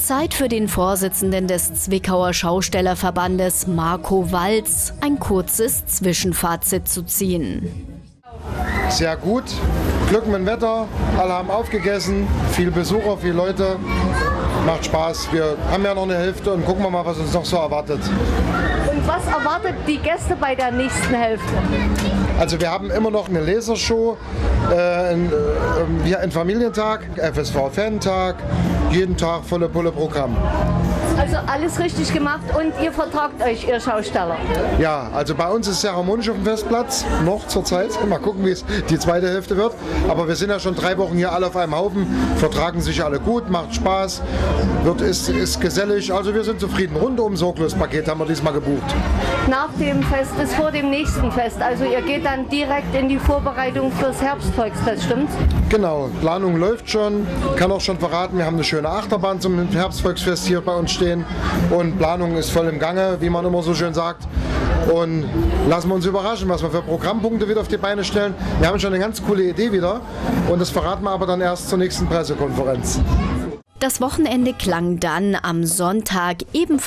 Zeit für den Vorsitzenden des Zwickauer Schaustellerverbandes, Marco Walz, ein kurzes Zwischenfazit zu ziehen. Sehr gut, Glück mit dem Wetter, alle haben aufgegessen, viel Besucher, viele Leute, macht Spaß. Wir haben ja noch eine Hälfte und gucken wir mal, was uns noch so erwartet. Und was erwartet die Gäste bei der nächsten Hälfte? Also wir haben immer noch eine Lasershow, einen Familientag, FSV-Fan-Tag, jeden Tag volle Pulle Programm. Also alles richtig gemacht und ihr vertragt euch, ihr Schausteller? Ja, also bei uns ist sehr harmonisch auf dem Festplatz, noch zur Zeit. Mal gucken, wie es die zweite Hälfte wird. Aber wir sind ja schon 3 Wochen hier alle auf einem Haufen, vertragen sich alle gut, macht Spaß, ist gesellig. Also wir sind zufrieden. Rundum sorglos Paket haben wir diesmal gebucht. Nach dem Fest ist vor dem nächsten Fest. Also ihr geht dann direkt in die Vorbereitung fürs Herbstvolksfest, stimmt's? Genau, Planung läuft schon. Kann auch schon verraten, wir haben eine schöne Achterbahn zum Herbstvolksfest hier bei uns stehen. Und Planung ist voll im Gange, wie man immer so schön sagt. Und lassen wir uns überraschen, was wir für Programmpunkte wieder auf die Beine stellen. Wir haben schon eine ganz coole Idee wieder und das verraten wir aber dann erst zur nächsten Pressekonferenz. Das Wochenende klang dann am Sonntag ebenfalls